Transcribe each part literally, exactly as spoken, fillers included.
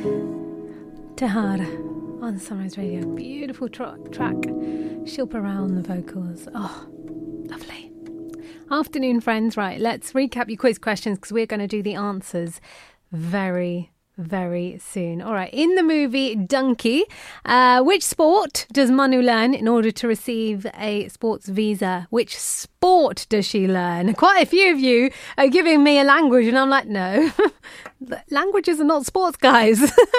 Tahar on Sunrise Radio. Beautiful tra- track. Shilpa Rao on the vocals. Oh, lovely. Afternoon, friends. Right, let's recap your quiz questions because we're going to do the answers very, very soon. All right, in the movie Donkey, uh, which sport does Manu learn in order to receive a sports visa? Which sport does she learn? Quite a few of you are giving me a language and I'm like, no, languages are not sports, guys.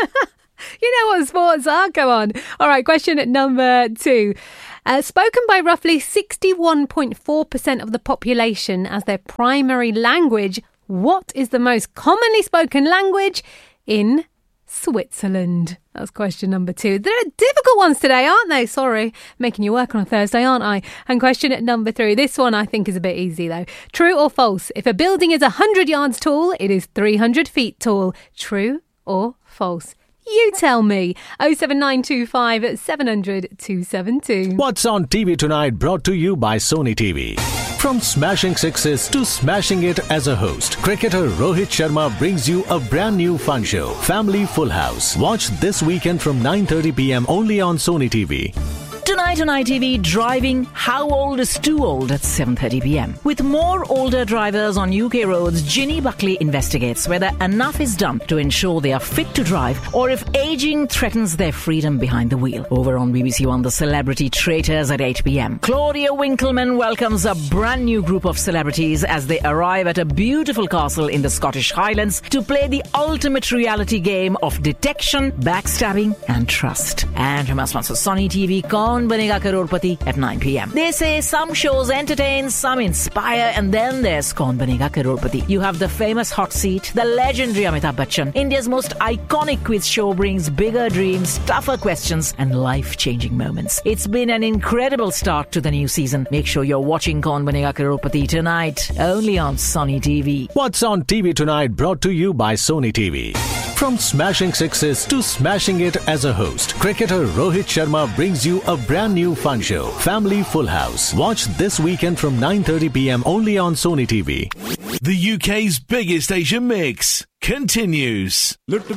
You know what sports are, go on. All right, question number two. Uh, spoken by roughly sixty-one point four percent of the population as their primary language, what is the most commonly spoken language in Switzerland? That's question number two. There are difficult ones today, aren't they? Sorry, making you work on a Thursday, aren't I? And question number three. This one I think is a bit easy, though. True or false? If a building is one hundred yards tall, it is three hundred feet tall. True or false? You tell me. oh seven nine two five seven hundred two seven two. What's on T V tonight brought to you by Sony T V. From smashing sixes to smashing it as a host, cricketer Rohit Sharma brings you a brand new fun show, Family Full House. Watch this weekend from nine thirty p.m. only on Sony T V. Tonight on I T V, driving How Old is Too Old at seven thirty p.m. With more older drivers on U K roads, Ginny Buckley investigates whether enough is done to ensure they are fit to drive or if aging threatens their freedom behind the wheel. Over on B B C One, the Celebrity Traitors at eight p.m. Claudia Winkleman welcomes a brand new group of celebrities as they arrive at a beautiful castle in the Scottish Highlands to play the ultimate reality game of detection, backstabbing and trust. And from our sponsor Sony T V, Kaun Banega Crorepati at nine p.m. They say some shows entertain, some inspire, and then there's Kaun Banega Crorepati. You have the famous hot seat, the legendary Amitabh Bachchan. India's most iconic quiz show brings bigger dreams, tougher questions, and life-changing moments. It's been an incredible start to the new season. Make sure you're watching Kaun Banega Crorepati tonight, only on Sony T V. What's on T V tonight brought to you by Sony T V. From smashing sixes to smashing it as a host, cricketer Rohit Sharma brings you a brand new fun show, Family Full House. Watch this weekend from nine thirty p.m. only on Sony T V. The U K's biggest Asian mix continues. Of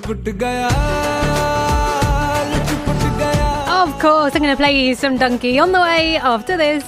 course, I'm going to play you some Donkey on the way after this.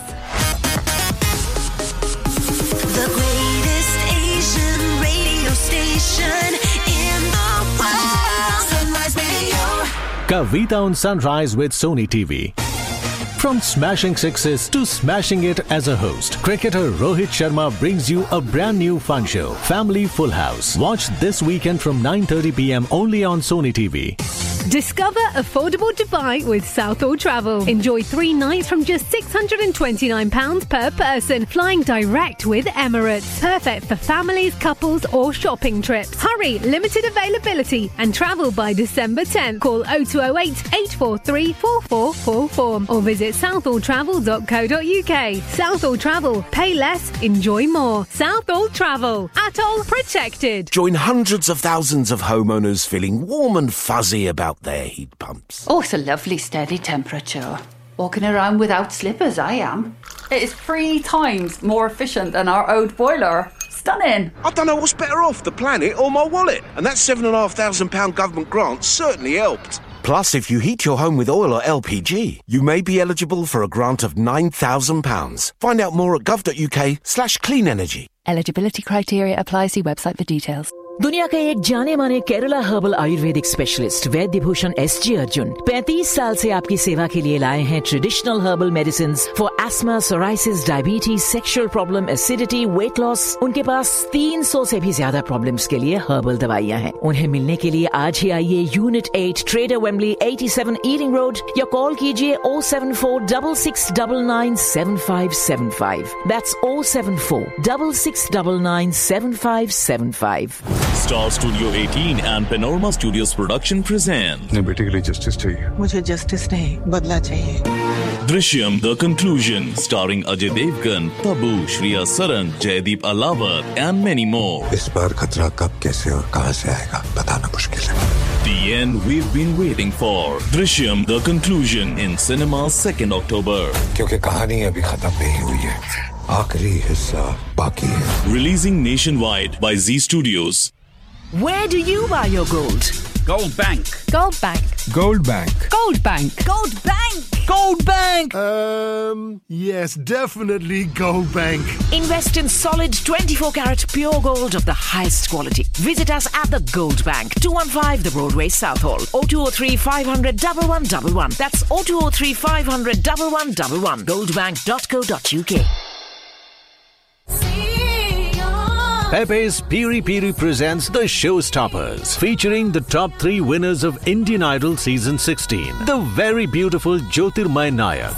The greatest Asian radio station in the world. Sunrise Radio. Kavita on Sunrise with Sony T V. From smashing sixes to smashing it as a host, cricketer Rohit Sharma brings you a brand new fun show, Family Full House. Watch this weekend from nine thirty p.m. only on Sony T V. Discover affordable Dubai with Southall Travel. Enjoy three nights from just six hundred twenty-nine pounds per person. Flying direct with Emirates. Perfect for families, couples or shopping trips. Hurry, limited availability and travel by December tenth. Call oh two oh eight, eight four three, four four four four or visit southall travel dot co dot uk. Southall Travel. Pay less, enjoy more. Southall Travel. Atoll protected. Join hundreds of thousands of homeowners feeling warm and fuzzy about their heat pumps. Oh, it's a lovely steady temperature. Walking around without slippers, I am. It is three times more efficient than our old boiler. Stunning. I don't know what's better off, the planet or my wallet. And that seven and a half thousand pound government grant certainly helped. Plus, if you heat your home with oil or L P G, you may be eligible for a grant of nine thousand pounds. Find out more at gov.uk slash clean energy. Eligibility criteria apply. See website for details. दुनिया के एक जाने माने Kerala herbal Ayurvedic specialist वैद्य Bhushan S G Arjun पैंतीस साल से आपकी सेवा के लिए लाए हैं traditional herbal medicine for ESMA, psoriasis, diabetes, sexual problem, acidity, weight loss. उनके पास तीन सौ से भी ज्यादा प्रॉब्लम्स के लिए हर्बल दवाइयां हैं. उन्हें मिलने के लिए आज ही आइए यूनिट एट ट्रेडर वेम्बली सत्तासी ईलिंग रोड या कॉल कीजिए oh seven four six six nine nine seven five seven five. That's oh seven four six six nine nine seven five seven five. Star Studio eighteen and Panorama Studios production present अपने बेटे के लिए justice चाहिए. मुझे justice नहीं, बदला चाहिए. Drishyam The Conclusion, starring Ajay Devgan, Tabu, Shriya Saran, Jaideep Alawat and many more. इस बार खतरा कब, कैसे और कहां से आएगा बताना मुश्किल है. The end we've been waiting for. Drishyam The Conclusion in cinemas second October. क्योंकि कहानी अभी खत्म नहीं हुई है. आखिरी हिस्सा बाकी है. Releasing nationwide by Z Studios. Where do you buy your gold? Gold Bank. Gold Bank. Gold Bank. Gold Bank. Gold Bank. Gold Bank. Um, yes, definitely Gold Bank. Invest in solid twenty-four karat pure gold of the highest quality. Visit us at the Gold Bank, two one five The Broadway, Southall. oh two oh three, five hundred, one one one one. That's oh two oh three, five hundred, one one one one. goldbank dot co dot uk. Pepe's Piri Piri presents The Showstoppers, featuring the top three winners of Indian Idol Season sixteen. The very beautiful Jyotirmay Nayak,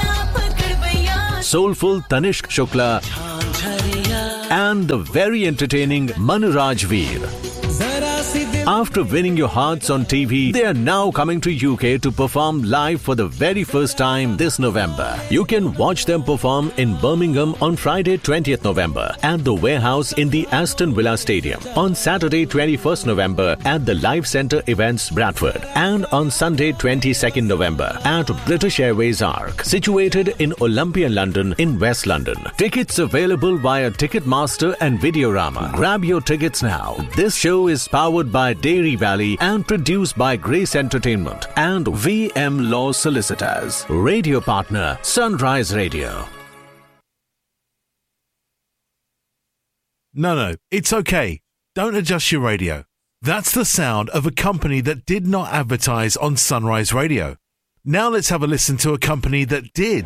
soulful Tanishq Shukla, and the very entertaining Manraj Veer. After winning your hearts on T V, they are now coming to U K to perform live for the very first time this November. You can watch them perform in Birmingham on Friday twentieth November at the Warehouse in the Aston Villa Stadium, on Saturday twenty-first November at the Live Centre Events Bradford, and on Sunday twenty-second November at British Airways Arc, situated in Olympia, London in West London. Tickets available via Ticketmaster and Videorama. Grab your tickets now. This show is powered by Dairy Valley and produced by Grace Entertainment and V M Law Solicitors. Radio partner Sunrise Radio. No, no, it's okay. Don't adjust your radio. That's the sound of a company that did not advertise on Sunrise Radio. Now let's have a listen to a company that did.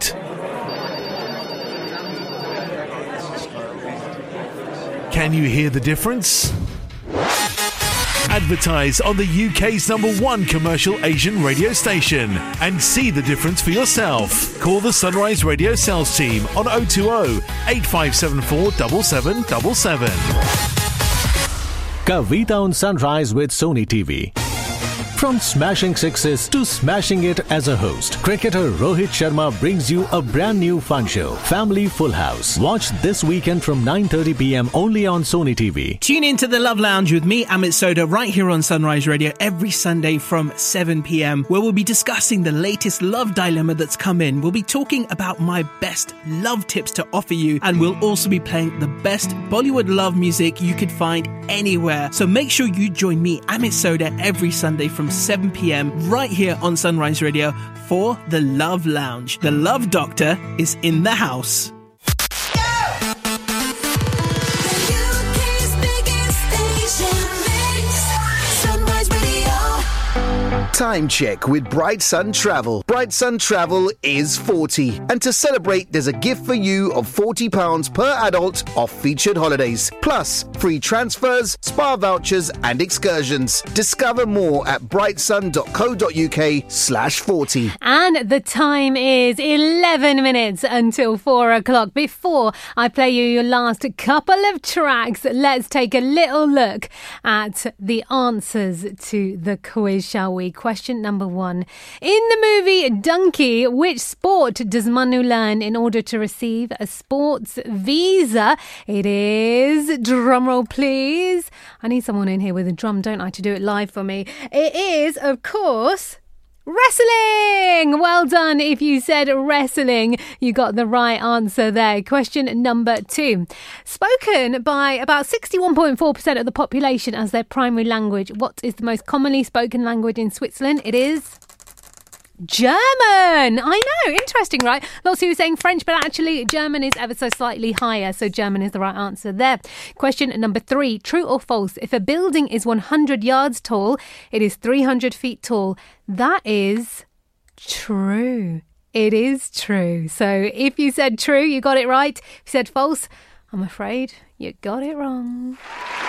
Can you hear the difference? Advertise on the U K's number one commercial Asian radio station and see the difference for yourself. Call the Sunrise Radio sales team on oh two oh, eight five seven four, seven seven seven seven. Kavita on Sunrise with Sony T V. From smashing sixes to smashing it as a host, cricketer Rohit Sharma brings you a brand new fun show, Family Full House. Watch this weekend from nine thirty p.m. only on Sony T V. Tune in to the Love Lounge with me, Amit Soda, right here on Sunrise Radio every Sunday from seven p.m, where we'll be discussing the latest love dilemma that's come in. We'll be talking about my best love tips to offer you, and we'll also be playing the best Bollywood love music you could find anywhere. So make sure you join me, Amit Soda, every Sunday from seven p.m. right here on Sunrise Radio for the Love Lounge. The Love Doctor is in the house. Time check with Bright Sun Travel. Bright Sun Travel is forty. And to celebrate, there's a gift for you of forty pounds per adult off featured holidays. Plus, free transfers, spa vouchers and excursions. Discover more at brightsun.co.uk slash 40. And the time is eleven minutes until four o'clock. Before I play you your last couple of tracks, let's take a little look at the answers to the quiz, shall we? Question number one. In the movie Donkey, which sport does Manu learn in order to receive a sports visa? It is, drumroll please. I need someone in here with a drum, don't I, to do it live for me. It is, of course, wrestling! Well done if you said wrestling. You got the right answer there. Question number two. Spoken by about sixty-one point four percent of the population as their primary language. What is the most commonly spoken language in Switzerland? It is German. I know, interesting, right? Lots of you were saying French, but actually German is ever so slightly higher, so German is the right answer there. Question number three. True or false? If a building is one hundred yards tall, it is three hundred feet tall. That is true. It is true. So if you said true, you got it right. If you said false, I'm afraid you got it wrong.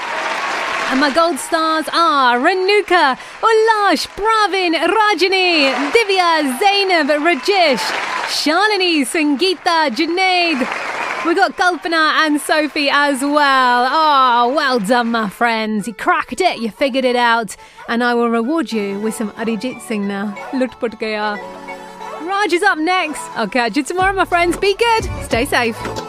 And my gold stars are Renuka, Ulash, Pravin, Rajani, Divya, Zainab, Rajesh, Shalini, Sangeeta, Junaid. We got Kalpana and Sophie as well. Oh, well done, my friends. You cracked it, you figured it out. And I will reward you with some Arijit Singh now. Lut put gaya. Raj is up next. I'll catch you tomorrow, my friends. Be good. Stay safe.